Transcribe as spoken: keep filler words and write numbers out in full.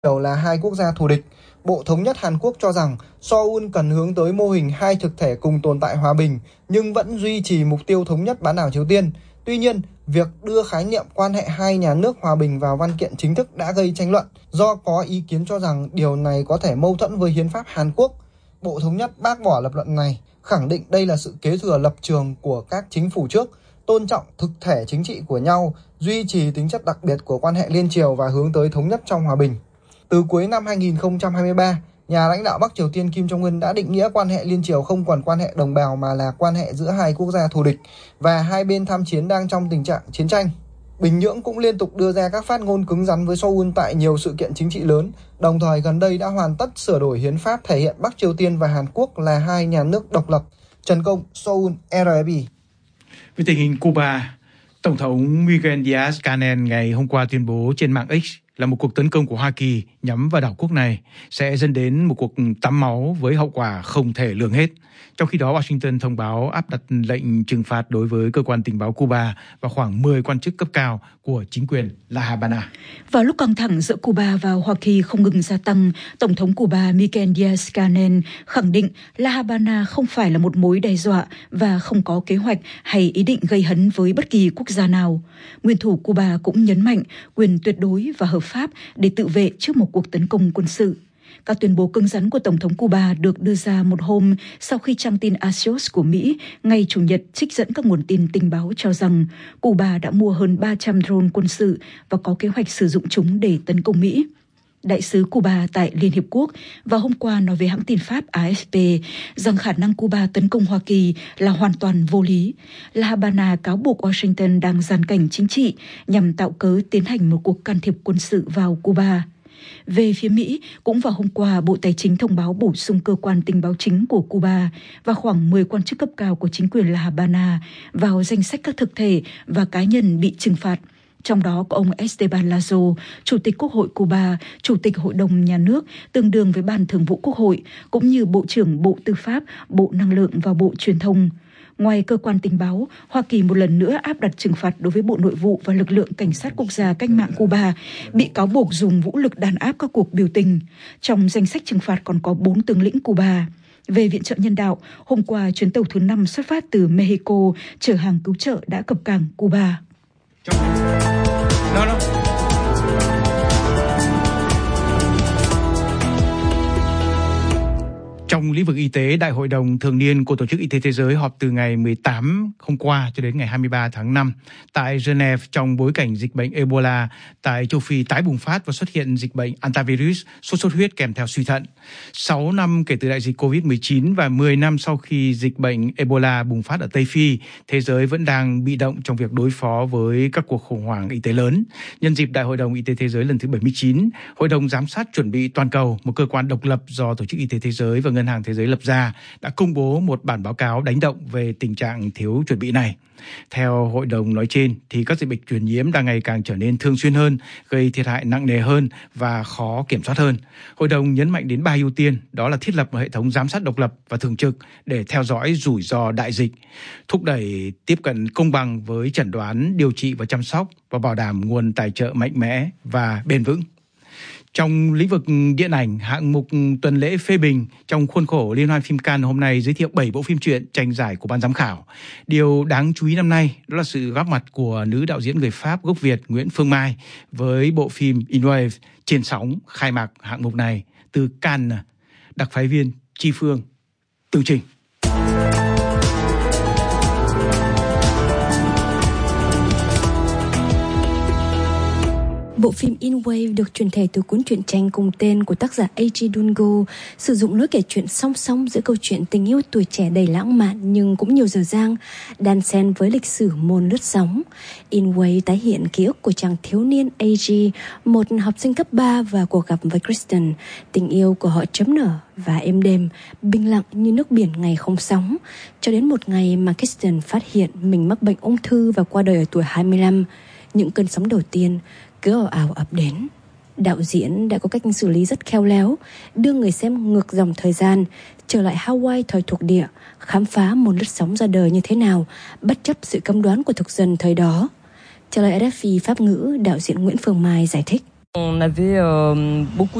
Triều là hai quốc gia thù địch. Bộ Thống nhất Hàn Quốc cho rằng Seoul cần hướng tới mô hình hai thực thể cùng tồn tại hòa bình, nhưng vẫn duy trì mục tiêu thống nhất bán đảo Triều Tiên. Tuy nhiên, việc đưa khái niệm quan hệ hai nhà nước hòa bình vào văn kiện chính thức đã gây tranh luận, do có ý kiến cho rằng điều này có thể mâu thuẫn với hiến pháp Hàn Quốc. Bộ Thống nhất bác bỏ lập luận này, khẳng định đây là sự kế thừa lập trường của các chính phủ trước, tôn trọng thực thể chính trị của nhau, duy trì tính chất đặc biệt của quan hệ liên triều và hướng tới thống nhất trong hòa bình. Từ cuối năm hai nghìn không trăm hai mươi ba, nhà lãnh đạo Bắc Triều Tiên Kim Jong-un đã định nghĩa quan hệ liên triều không còn quan hệ đồng bào mà là quan hệ giữa hai quốc gia thù địch và hai bên tham chiến đang trong tình trạng chiến tranh. Bình Nhưỡng cũng liên tục đưa ra các phát ngôn cứng rắn với Seoul tại nhiều sự kiện chính trị lớn, đồng thời gần đây đã hoàn tất sửa đổi hiến pháp thể hiện Bắc Triều Tiên và Hàn Quốc là hai nhà nước độc lập. Trần Công, Seoul, rờ ép pê. Về tình hình Cuba, Tổng thống Miguel Díaz-Canel ngày hôm qua tuyên bố trên mạng X là một cuộc tấn công của Hoa Kỳ nhắm vào đảo quốc này sẽ dẫn đến một cuộc tắm máu với hậu quả không thể lường hết. Trong khi đó, Washington thông báo áp đặt lệnh trừng phạt đối với cơ quan tình báo Cuba và khoảng mười quan chức cấp cao của chính quyền La Habana. Vào lúc căng thẳng giữa Cuba và Hoa Kỳ không ngừng gia tăng, Tổng thống Cuba Miguel Díaz-Canel khẳng định La Habana không phải là một mối đe dọa và không có kế hoạch hay ý định gây hấn với bất kỳ quốc gia nào. Nguyên thủ Cuba cũng nhấn mạnh quyền tuyệt đối và hợp pháp để tự vệ trước một cuộc tấn công quân sự. Các tuyên bố cứng rắn của Tổng thống Cuba được đưa ra một hôm sau khi trang tin Axios của Mỹ ngày Chủ nhật trích dẫn các nguồn tin tình báo cho rằng Cuba đã mua hơn ba trăm drone quân sự và có kế hoạch sử dụng chúng để tấn công Mỹ. Đại sứ Cuba tại Liên Hiệp Quốc vào hôm qua nói với hãng tin Pháp a ép pê rằng khả năng Cuba tấn công Hoa Kỳ là hoàn toàn vô lý. La Habana cáo buộc Washington đang giàn cảnh chính trị nhằm tạo cớ tiến hành một cuộc can thiệp quân sự vào Cuba. Về phía Mỹ, cũng vào hôm qua, Bộ Tài chính thông báo bổ sung cơ quan tình báo chính của Cuba và khoảng mười quan chức cấp cao của chính quyền La Habana vào danh sách các thực thể và cá nhân bị trừng phạt. Trong đó có ông Esteban Lazo, Chủ tịch Quốc hội Cuba, Chủ tịch Hội đồng Nhà nước, tương đương với Ban Thường vụ Quốc hội, cũng như Bộ trưởng Bộ Tư pháp, Bộ Năng lượng và Bộ Truyền thông. Ngoài cơ quan tình báo, Hoa Kỳ một lần nữa áp đặt trừng phạt đối với Bộ Nội vụ và lực lượng Cảnh sát Quốc gia Cách mạng Cuba, bị cáo buộc dùng vũ lực đàn áp các cuộc biểu tình. Trong danh sách trừng phạt còn có bốn tướng lĩnh Cuba. Về viện trợ nhân đạo, hôm qua chuyến tàu thứ năm xuất phát từ Mexico chở hàng cứu trợ đã cập cảng Cuba. No, no. Trong lĩnh vực y tế, Đại hội đồng thường niên của Tổ chức Y tế Thế giới họp từ ngày mười tám hôm qua cho đến ngày hai mươi ba tháng năm tại Geneva trong bối cảnh dịch bệnh Ebola tại châu Phi tái bùng phát và xuất hiện dịch bệnh antivirus, sốt xuất huyết kèm theo suy thận. sáu năm kể từ đại dịch covid mười chín và mười năm sau khi dịch bệnh Ebola bùng phát ở Tây Phi, thế giới vẫn đang bị động trong việc đối phó với các cuộc khủng hoảng y tế lớn. Nhân dịp Đại hội đồng Y tế Thế giới lần thứ bảy mươi chín, Hội đồng Giám sát Chuẩn bị Toàn cầu, một cơ quan độc lập do Tổ chức Y tế Thế giới và Ngân hàng Thế giới lập ra, đã công bố một bản báo cáo đánh động về tình trạng thiếu chuẩn bị này. Theo hội đồng nói trên, thì các dịch bệnh truyền nhiễm đang ngày càng trở nên thường xuyên hơn, gây thiệt hại nặng nề hơn và khó kiểm soát hơn. Hội đồng nhấn mạnh đến ba ưu tiên, đó là thiết lập một hệ thống giám sát độc lập và thường trực để theo dõi rủi ro đại dịch, thúc đẩy tiếp cận công bằng với chẩn đoán, điều trị và chăm sóc, và bảo đảm nguồn tài trợ mạnh mẽ và bền vững. Trong lĩnh vực điện ảnh, hạng mục tuần lễ phê bình trong khuôn khổ Liên hoan phim Cannes hôm nay giới thiệu bảy bộ phim truyện tranh giải của ban giám khảo. Điều đáng chú ý năm nay đó là sự góp mặt của nữ đạo diễn người Pháp gốc Việt Nguyễn Phương Mai với bộ phim In Wave Trên sóng khai mạc hạng mục này. Từ Cannes, đặc phái viên Chi Phương, tường trình. Bộ phim In Wave được chuyển thể từ cuốn truyện tranh cùng tên của tác giả a giê Dungo, sử dụng lối kể chuyện song song giữa câu chuyện tình yêu tuổi trẻ đầy lãng mạn nhưng cũng nhiều dở dang, đan xen với lịch sử môn lướt sóng. In Wave tái hiện ký ức của chàng thiếu niên a giê, một học sinh cấp ba, và cuộc gặp với Kristen, tình yêu của họ chấm nở và êm đềm, bình lặng như nước biển ngày không sóng, cho đến một ngày mà Kristen phát hiện mình mắc bệnh ung thư và qua đời ở tuổi hai mươi lăm. Những cơn sóng đầu tiên cứ ào ào ập đến. Đạo diễn đã có cách xử lý rất khéo léo, đưa người xem ngược dòng thời gian, trở lại Hawaii thời thuộc địa, khám phá môn lướt sóng ra đời như thế nào, bất chấp sự cấm đoán của thực dân thời đó. Trả lời rờ ép pê Pháp ngữ, đạo diễn Nguyễn Phương Mai giải thích. On avait, euh, beaucoup